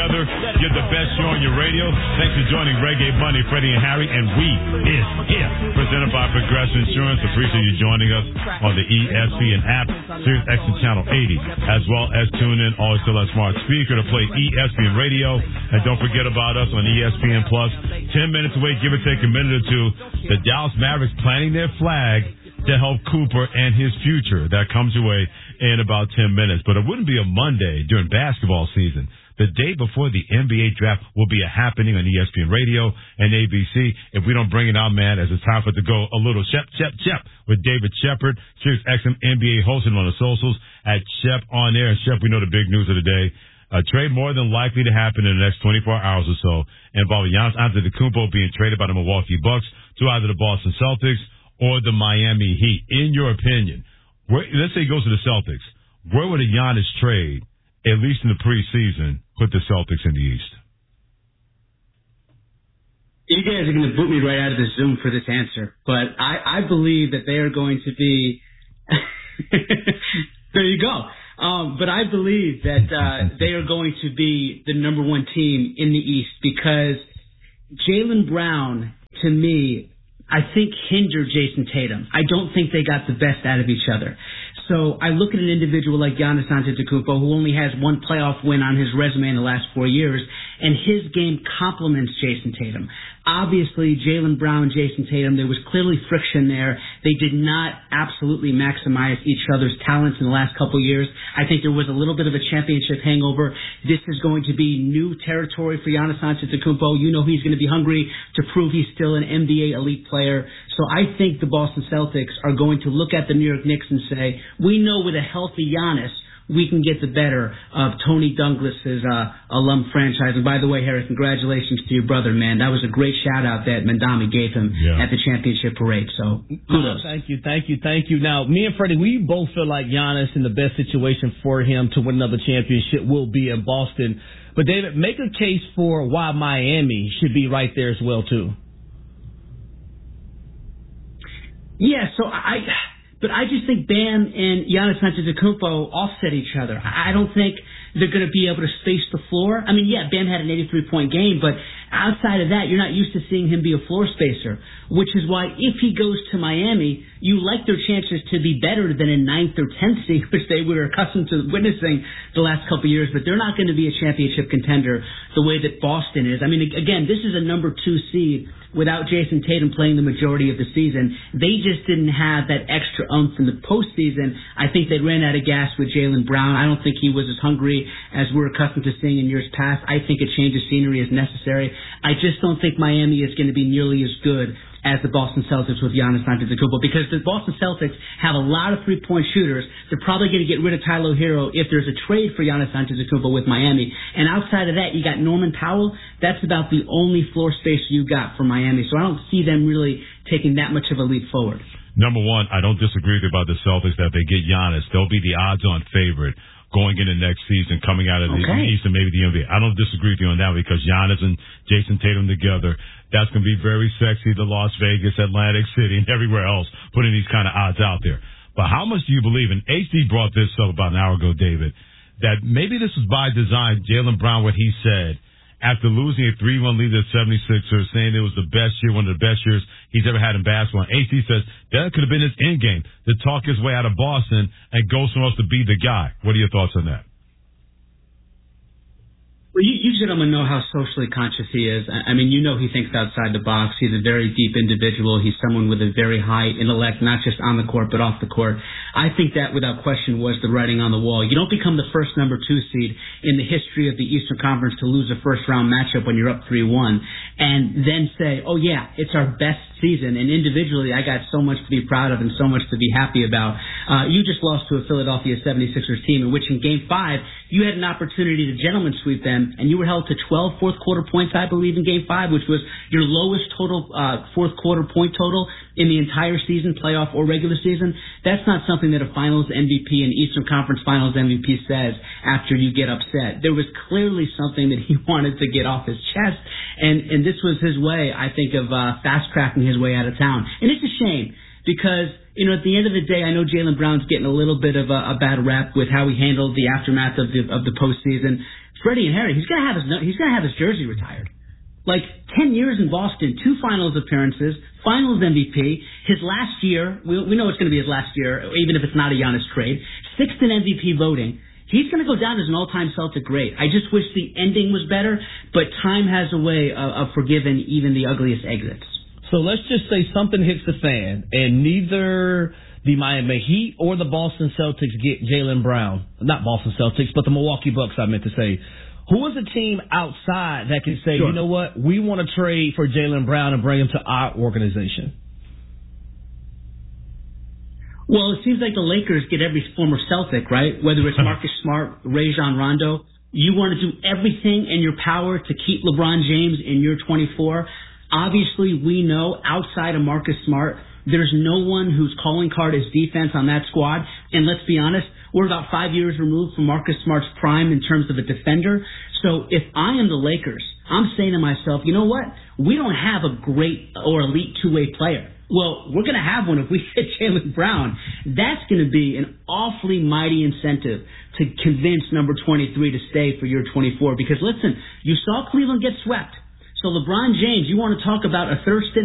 together, get the best show on your radio. Thanks for joining Reggae Monday, Freddie and Harry, and we is here. Presented by Progressive Insurance. Appreciate you joining us on the ESPN app, Sirius XM Channel 80, as well as tune in always to that smart speaker to play ESPN Radio. And don't forget about us on ESPN Plus. 10 minutes away, give or take a minute or two. The Dallas Mavericks planting their flag to help Cooper and his future. That comes your way in about 10 minutes. But it wouldn't be a Monday during basketball season. The day before the NBA draft will be a happening on ESPN Radio and ABC. If we don't bring it out, man, as it's time for it to go a little Shep with David Shepard, Sirius XM NBA hosted on the socials at Shep on Air. And Shep, we know the big news of the day. A trade more than likely to happen in the next 24 hours or so involving Giannis Antetokounmpo being traded by the Milwaukee Bucks to either the Boston Celtics or the Miami Heat. In your opinion, let's say he goes to the Celtics, where would a Giannis trade, at least in the preseason, put the Celtics in the East? You guys are going to boot me right out of the Zoom for this answer, but I believe that they are going to be – there you go. But I believe that they are going to be the number one team in the East because Jaylen Brown, to me, I think hindered Jason Tatum. I don't think they got the best out of each other. So I look at an individual like Giannis Antetokounmpo, who only has one playoff win on his resume in the last 4 years, and his game complements Jason Tatum. Obviously, Jaylen Brown, Jason Tatum, there was clearly friction there. They did not absolutely maximize each other's talents in the last couple of years. I think there was a little bit of a championship hangover. This is going to be new territory for Giannis Antetokounmpo. You know he's going to be hungry to prove he's still an NBA elite player. So I think the Boston Celtics are going to look at the New York Knicks and say, we know with a healthy Giannis, we can get the better of Tony Douglas's alum franchise. And by the way, Harry, congratulations to your brother, man. That was a great shout-out that Mandami gave him at the championship parade. So kudos. Thank you. Now, me and Freddie, we both feel like Giannis in the best situation for him to win another championship will be in Boston. But, David, make a case for why Miami should be right there as well, too. Yeah, so But I just think Bam and Giannis Antetokounmpo offset each other. I don't think they're going to be able to space the floor. I mean, yeah, Bam had an 83-point game, but outside of that, you're not used to seeing him be a floor spacer, which is why if he goes to Miami, you like their chances to be better than a 9th or 10th seed, which they were accustomed to witnessing the last couple of years, but they're not going to be a championship contender the way that Boston is. I mean, again, this is a number 2 seed without Jason Tatum playing the majority of the season. They just didn't have that extra oomph in the postseason. I think they ran out of gas with Jaylen Brown. I don't think he was as hungry as we're accustomed to seeing in years past. I think a change of scenery is necessary. I just don't think Miami is going to be nearly as good as the Boston Celtics with Giannis Antetokounmpo, because the Boston Celtics have a lot of three-point shooters. They're probably going to get rid of Tyler Hero if there's a trade for Giannis Antetokounmpo with Miami. And outside of that, you got Norman Powell. That's about the only floor space you got for Miami. So I don't see them really taking that much of a leap forward. Number one, I don't disagree with you about the Celtics that they get Giannis. They'll be the odds-on favorite going into next season, coming out of the East and maybe the NBA. I don't disagree with you on that because Giannis and Jason Tatum together, that's going to be very sexy to Las Vegas, Atlantic City, and everywhere else, putting these kind of odds out there. But how much do you believe, and HD brought this up about an hour ago, David, that maybe this was by design, Jaylen Brown, what he said, after losing a 3-1 lead to the 76ers, saying it was the best year, one of the best years he's ever had in basketball. And AC says that could have been his end game, to talk his way out of Boston and go somewhere else to be the guy. What are your thoughts on that? Well, you gentlemen know how socially conscious he is. I mean, you know he thinks outside the box. He's a very deep individual. He's someone with a very high intellect, not just on the court, but off the court. I think that, without question, was the writing on the wall. You don't become the first number 2 seed in the history of the Eastern Conference to lose a first-round matchup when you're up 3-1 and then say, oh, yeah, it's our best season. And individually, I got so much to be proud of and so much to be happy about. You just lost to a Philadelphia 76ers team in which in Game 5, you had an opportunity to gentleman sweep them, and you were held to 12 fourth-quarter points, I believe, in Game 5, which was your lowest total fourth-quarter point total in the entire season, playoff or regular season. That's not something that a Finals MVP and Eastern Conference Finals MVP says after you get upset. There was clearly something that he wanted to get off his chest, and this was his way, I think, of fast-tracking his way out of town. And it's a shame because, you know, at the end of the day, I know Jaylen Brown's getting a little bit of a bad rap with how he handled the aftermath of the postseason. Freddie and Harry, he's gonna have his jersey retired. Like 10 years in Boston, 2 finals appearances, finals MVP. His last year, we know it's going to be his last year, even if it's not a Giannis trade. 6th in MVP voting. He's going to go down as an all-time Celtic great. I just wish the ending was better, but time has a way of forgiving even the ugliest exits. So let's just say something hits the fan, and neither the Miami Heat or the Boston Celtics get Jaylen Brown. Not Boston Celtics, but the Milwaukee Bucks, I meant to say. Who is a team outside that can say, you know what, we want to trade for Jaylen Brown and bring him to our organization? Well, it seems like the Lakers get every former Celtic, right? Whether it's Marcus Smart, Rajon Rondo. You want to do everything in your power to keep LeBron James in year 24. Obviously, we know outside of Marcus Smart, there's no one whose calling card is defense on that squad. And let's be honest, we're about 5 years removed from Marcus Smart's prime in terms of a defender. So if I am the Lakers, I'm saying to myself, you know what? We don't have a great or elite two-way player. Well, we're going to have one if we get Jaylen Brown. That's going to be an awfully mighty incentive to convince number 23 to stay for year 24. Because listen, you saw Cleveland get swept. So LeBron James, you want to talk about a third stint